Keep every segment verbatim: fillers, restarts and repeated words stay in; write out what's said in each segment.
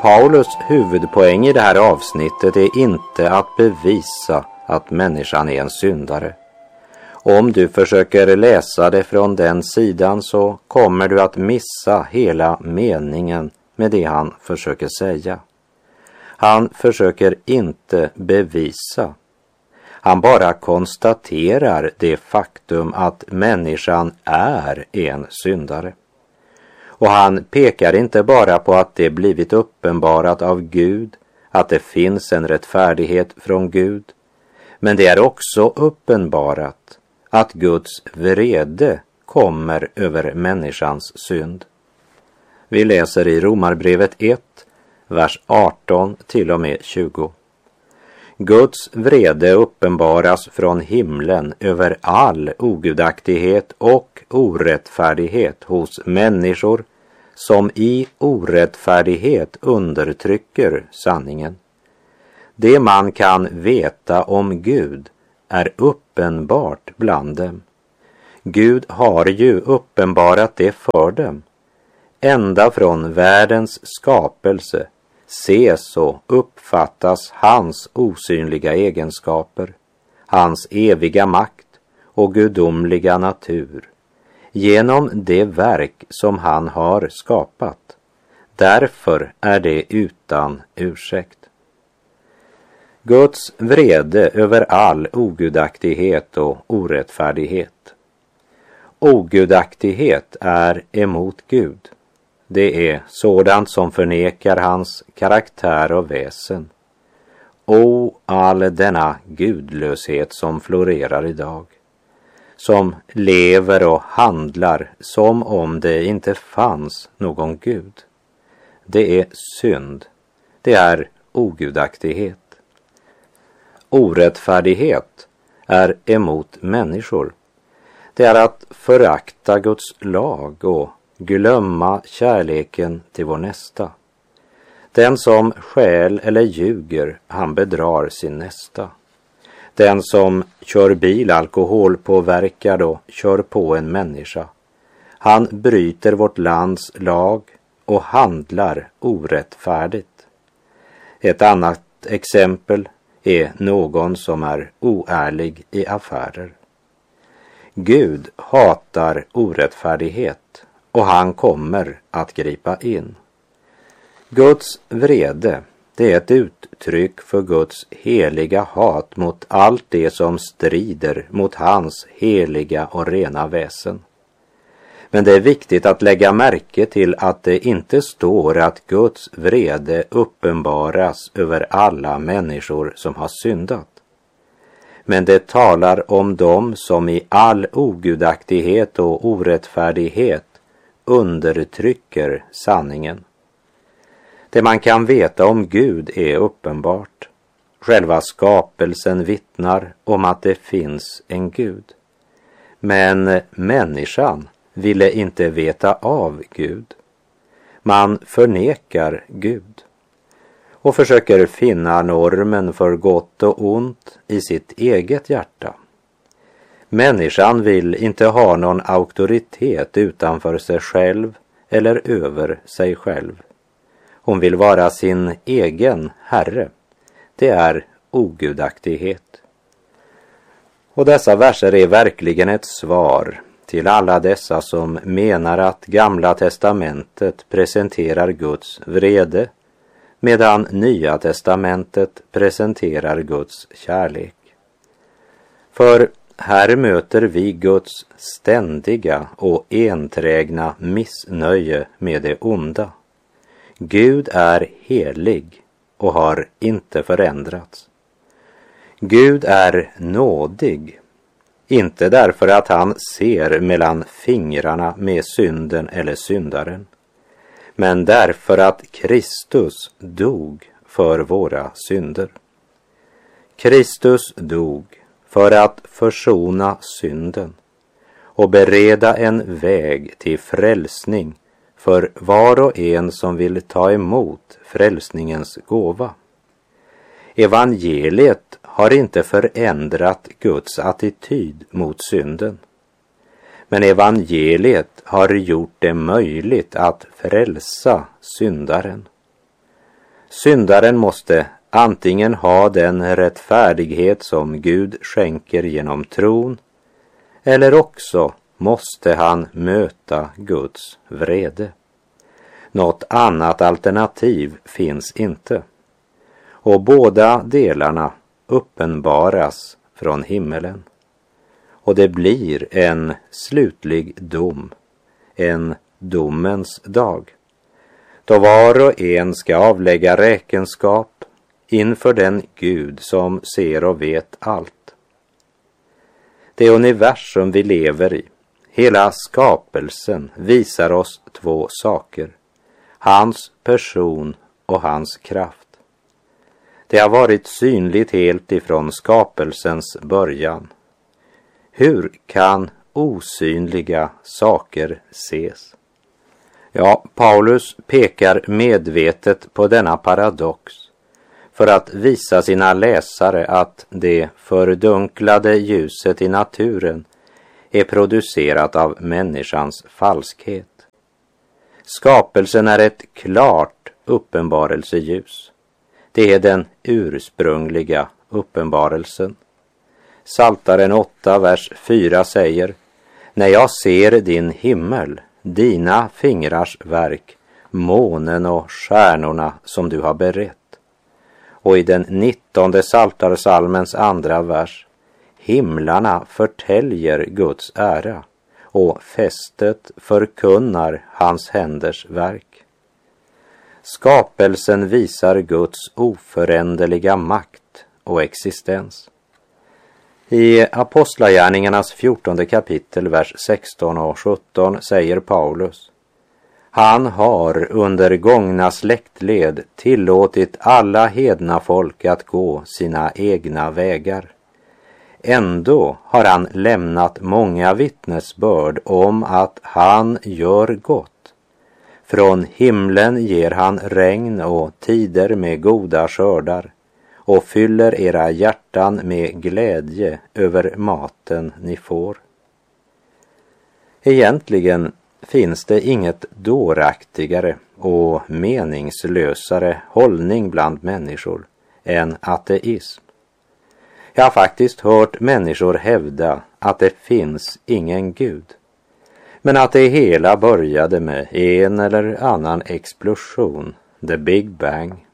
Paulus huvudpoäng i det här avsnittet är inte att bevisa att människan är en syndare. Om du försöker läsa det från den sidan så kommer du att missa hela meningen med det han försöker säga. Han försöker inte bevisa. Han bara konstaterar det faktum att människan är en syndare. Och han pekar inte bara på att det blivit uppenbarat av Gud, att det finns en rättfärdighet från Gud, men det är också uppenbarat att Guds vrede kommer över människans synd. Vi läser i Romarbrevet ett, vers arton till och med tjugo. Guds vrede uppenbaras från himlen över all ogudaktighet och orättfärdighet hos människor som i orättfärdighet undertrycker sanningen. Det man kan veta om Gud är uppenbart bland dem. Gud har ju uppenbarat det för dem. Ända från världens skapelse ses och uppfattas hans osynliga egenskaper, hans eviga makt och gudomliga natur genom det verk som han har skapat. Därför är det utan ursäkt. Guds vrede över all ogudaktighet och orättfärdighet. Ogudaktighet är emot Gud. Det är sådant som förnekar hans karaktär och väsen. O, all denna gudlöshet som florerar idag, som lever och handlar som om det inte fanns någon Gud. Det är synd. Det är ogudaktighet. Orättfärdighet är emot människor. Det är att förakta Guds lag och glömma kärleken till vår nästa. Den som stjäl eller ljuger, han bedrar sin nästa. Den som kör bil alkoholpåverkad och kör på en människa, han bryter vårt lands lag och handlar orättfärdigt. Ett annat exempel är någon som är oärlig i affärer. Gud hatar orättfärdighet och han kommer att gripa in. Guds vrede, det är ett uttryck för Guds heliga hat mot allt det som strider mot hans heliga och rena väsen. Men det är viktigt att lägga märke till att det inte står att Guds vrede uppenbaras över alla människor som har syndat. Men det talar om dem som i all ogudaktighet och orättfärdighet undertrycker sanningen. Det man kan veta om Gud är uppenbart. Själva skapelsen vittnar om att det finns en Gud. Men människan ville inte veta av Gud. Man förnekar Gud och försöker finna normen för gott och ont i sitt eget hjärta. Människan vill inte ha någon auktoritet utanför sig själv eller över sig själv. Hon vill vara sin egen herre. Det är ogudaktighet. Och dessa verser är verkligen ett svar till alla dessa som menar att Gamla testamentet presenterar Guds vrede, medan Nya testamentet presenterar Guds kärlek. För här möter vi Guds ständiga och enträgna missnöje med det onda. Gud är helig och har inte förändrats. Gud är nådig, inte därför att han ser mellan fingrarna med synden eller syndaren, men därför att Kristus dog för våra synder. Kristus dog för att försona synden och bereda en väg till frälsning för var och en som vill ta emot frälsningens gåva. Evangeliet har inte förändrat Guds attityd mot synden. Men evangeliet har gjort det möjligt att frälsa syndaren. Syndaren måste antingen ha den rättfärdighet som Gud skänker genom tron, eller också måste han möta Guds vrede. Något annat alternativ finns inte. Och båda delarna uppenbaras från himmelen. Och det blir en slutlig dom, en domens dag, då var och en ska avlägga räkenskap inför den Gud som ser och vet allt. Det universum vi lever i, hela skapelsen, visar oss två saker: hans person och hans kraft. Det har varit synligt helt ifrån skapelsens början. Hur kan osynliga saker ses? Ja, Paulus pekar medvetet på denna paradox för att visa sina läsare att det fördunklade ljuset i naturen är producerat av människans falskhet. Skapelsen är ett klart uppenbarelseljus. Det är den ursprungliga uppenbarelsen. Psaltaren åtta, vers fyra säger: när jag ser din himmel, dina fingrars verk, månen och stjärnorna som du har berett. Och i den nittonde psaltarsalmens andra vers: himlarna förtäljer Guds ära och fästet förkunnar hans händers verk. Skapelsen visar Guds oföränderliga makt och existens. I Apostlagärningarnas fjortonde kapitel, vers sexton och sjutton säger Paulus: han har under gångna släktled tillåtit alla hedna folk att gå sina egna vägar. Ändå har han lämnat många vittnesbörd om att han gör gott. Från himlen ger han regn och tider med goda skördar och fyller era hjärtan med glädje över maten ni får. Egentligen finns det inget dåraktigare och meningslösare hållning bland människor än ateism. Jag har faktiskt hört människor hävda att det finns ingen Gud, men att det hela började med en eller annan explosion, the Big Bang.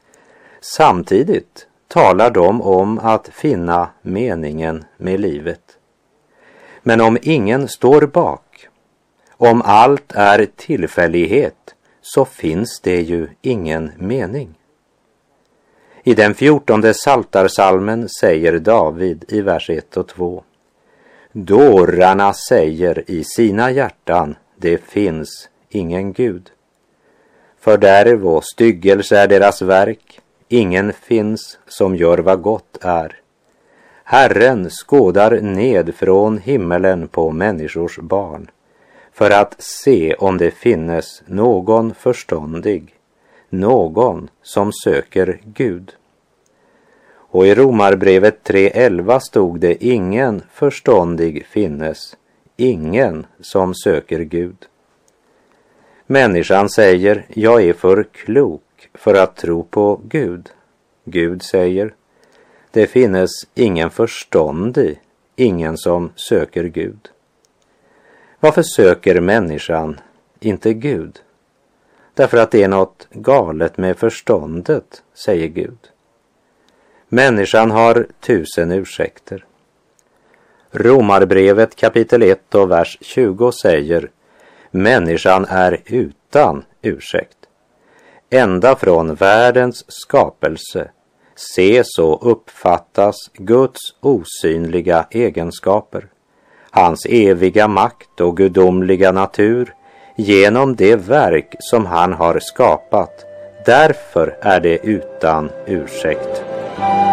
Samtidigt talar de om att finna meningen med livet. Men om ingen står bak, om allt är tillfällighet, så finns det ju ingen mening. I den fjortonde psaltarsalmen säger David i vers ett och två: dårarna säger i sina hjärtan, det finns ingen Gud. Fördärv och styggelse är deras verk, ingen finns som gör vad gott är. Herren skådar ned från himmelen på människors barn, för att se om det finnes någon förståndig, någon som söker Gud. Och i Romarbrevet tre elva stod det: ingen förståndig finnes, ingen som söker Gud. Människan säger: jag är för klok för att tro på Gud. Gud säger: det finnes ingen förståndig, ingen som söker Gud. Varför söker människan inte Gud? Därför att det är något galet med förståndet, säger Gud. Människan har tusen ursäkter. Romarbrevet kapitel ett och vers tjugo säger: människan är utan ursäkt. Ända från världens skapelse ses och uppfattas Guds osynliga egenskaper, hans eviga makt och gudomliga natur genom det verk som han har skapat. Därför är det utan ursäkt.